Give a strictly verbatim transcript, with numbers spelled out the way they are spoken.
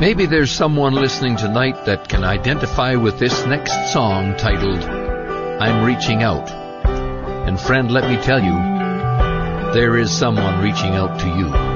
Maybe there's someone listening tonight that can identify with this next song titled, I'm Reaching Out. And friend, let me tell you, there is someone reaching out to you.